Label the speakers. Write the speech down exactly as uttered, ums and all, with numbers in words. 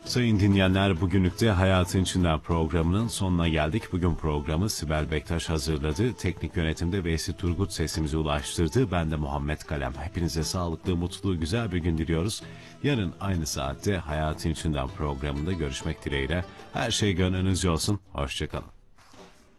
Speaker 1: Sayın dinleyenler, bugünlük de Hayatın İçinden programının sonuna geldik. Bugün programı Sibel Bektaş hazırladı. Teknik yönetimde Veysi Turgut sesimizi ulaştırdı. Ben de Muhammed Kalem. Hepinize sağlıklı, mutlu, güzel bir gün diliyoruz. Yarın aynı saatte Hayatın İçinden programında görüşmek dileğiyle. Her şey gönlünüzce olsun. Hoşçakalın.